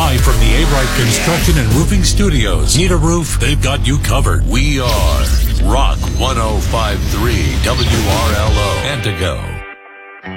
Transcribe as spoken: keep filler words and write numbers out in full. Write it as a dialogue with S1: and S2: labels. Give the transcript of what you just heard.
S1: Live from the A-Wright Construction and Roofing Studios. Need a roof? They've got you covered. We are Rock one oh five point three W R L O Antigo.